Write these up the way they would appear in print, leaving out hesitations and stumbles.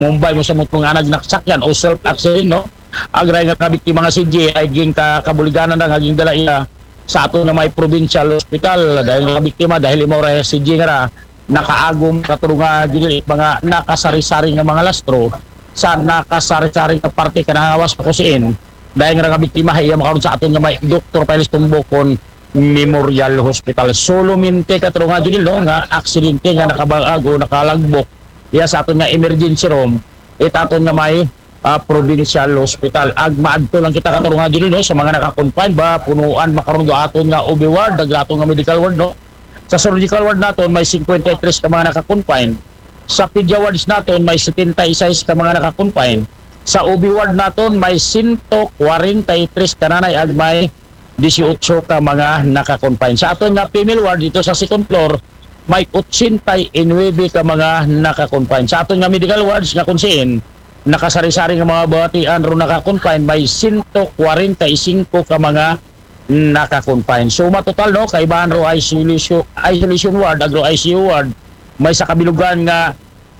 Mumbai mo sa mga nagsakyan o self-accident, no? Agray nga kabiktima nga si J ay ging kabuliganan na haging dala iya sa ato na may provincial hospital dahil nga kabiktima dahil imo ra si J nga nakaagom katurunga gili mga nakasari-sari nga mga lastro sa nakasari-sari nga parte kanahawas pa kusiin dahil nga kabiktima iya makaron sa ato nga may Dr. Pelis Tumbokon Memorial Hospital. Solo minte katurunga gili no nga aksidente nga nakabago nakalagbok iya sa ato nga emergency room itaton nga may provincial hospital. Agmaadto lang kita katurungan dito no sa mga naka-confine ba punuan makaron do aton nga OB ward aton nga medical ward no. Sa surgical ward naton may 53 ka mga naka-confine. Sa pedia wards naton may 76 ka mga naka-confine. Sa OB ward naton may 143 ka nanay ag may 18 ka mga naka-confine. Sa aton nga female ward dito sa second floor may 89 ka mga naka-confine. Sa aton nga medical wards nga kunsiin nakasari-sari ng mga batian ro naka-confine may 145 ka mga naka-confine. So matotal no kaibahan ro isolation ward agro ICU ward may sa kabilugan nga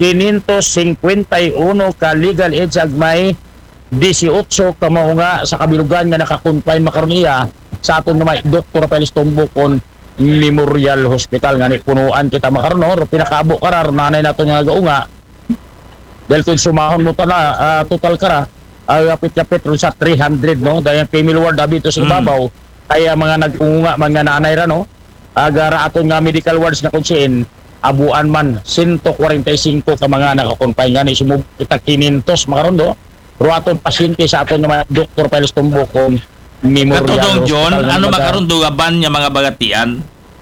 551 ka legal age ag may 18 ka mga nga sa kabilugan nga naka-confine makaroniya sa aton na may Dr. Pelis Tumbokon Memorial Hospital nga ni punuan kita makaron no pinakaabo karar nanay nato nga gaunga dahil kung sumahon mo total kara kapit-kapit rin sa 300 no dahil female ward dito sa babaw kaya mga nag-unga mga nanay ra no agara aton nga medical wards na kunsiin abuan man 145 ka mga nakakonfine nga ni sumub kita 500 makaron do pero aton pasyente sa aton nga Dr. Pelis Tumbokon Memorial Katudong John ano makaron do gaban nga mga bagatian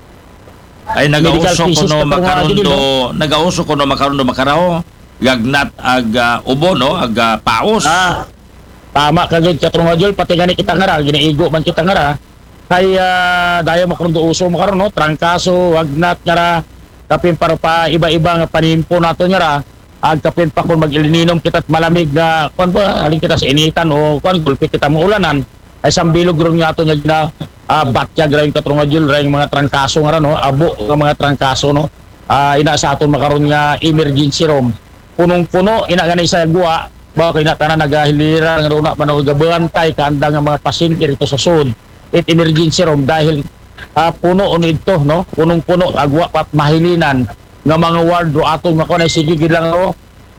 ay nagauso ko no makaron do makaraho gagnat ag ubo no ag paos tama kagid katrong Jol pati gani kita ngara ginaigo man kita ngara kaya dayo makaron do uso makaron no trangkaso wagnat ngara kapin para pa iba-iba nga panimpo nato ngara ag kapin pa kun mag-ilininom kita't malamig nga kun ba alin kita sa initan o kun gulpi kita mo ulanan ay sambilog ron nga ato nga batya graing katrong Jol ray mga trangkaso ngara no abo nga mga trangkaso no ina sa aton makaron nga emergency room punong-puno ina ganay sa guwa ba kay na tanan nagahilira nga runa manugabantay kanda nga mga pasyente rito sa sud it emergency room dahil puno ito no punong-puno agwa pat mahilinan nga mga ward ro aton makunay sige gid lang ro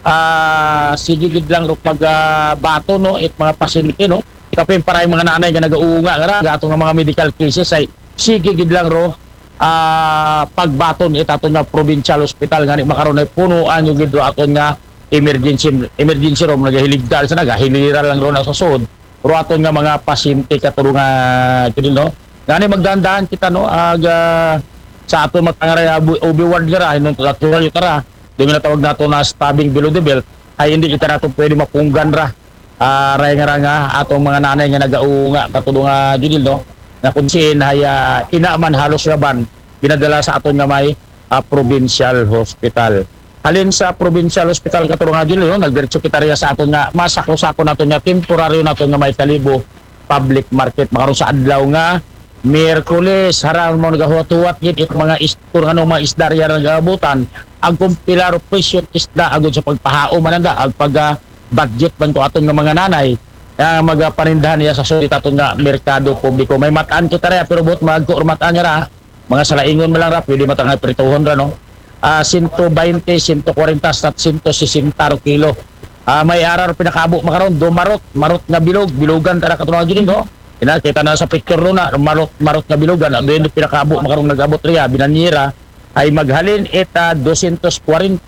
pag bato no it mga pasyente no kapin para mga nanay nga nagaunga nga aton nga mga medical cases ay sige gid lang ro pagbaton itaton nga provincial hospital ngani makaron ay punuan yung gidro aton nga emergency room nagahiligdal sa nagahilira lang ro na sa sud pero aton nga mga pasyente katulungan kini no ngani magdandahan kita no sa aton matangara OB ward gara nung natural yung tara dili na tawag nato na stabbing below the belt ay hindi kita nato pwede mapunggan ra ray nga atong mga nanay nga nagaunga katulungan dinil no na kunsin ay inaman halos laban binadala sa aton nga may provincial hospital. Halin sa provincial hospital katurungan dili no nagdiretso kita riya sa aton nga masako-sako naton nga temporaryo naton nga may Kalibo public market makaron sa adlaw nga Miyerkules harang mo nagahuwat-huwat gid it mga mga isdarya nagabutan ang kumpilar presyo isda agud sa pagpahaom mananda ag pag budget man to aton nga mga nanay magaparindahan niya sa sulit aton nga merkado publiko may mataan kita ra pero bot magkurmataan niya ra mga salaingon mo lang ra pwede matangay prituhon ra no 120 140 at 160 kilo may arar pinakabo makaron do marot nga bilugan tara katulad gid no kita na sa picture ro na marot nga bilugan do pinakabo makaron nagabot riya binanyira ay maghalin eta 240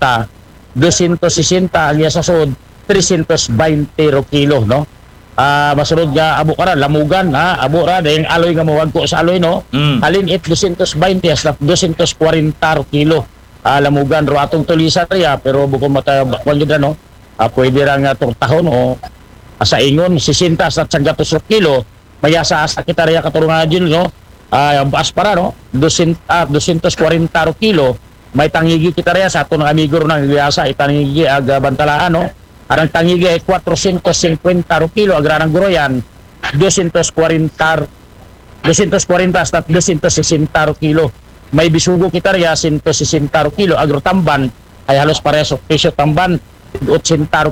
260 ang iya sa sud 320 kilo no masunod nga abo kara lamugan abo ra dayang aloy nga mawagko sa aloy no halin it 220 hasta 240 kilo lamugan ro atong tulisan riya pero bukod mata kwan gid no pwede ra nga tahon o sa ingon 60 hasta 100 kilo mayasa sa kita riya katurungan din no aspara no 240 kilo may tangigi kita riya sa atong amigo ro nang giyasa itangigi aga bantalaan no arang tangigi ay 450 kilo agranang guroyan 240 hasta 260 kilo may bisugo kita riya 160 kilo agrotamban ay halos parehas presyo tamban 80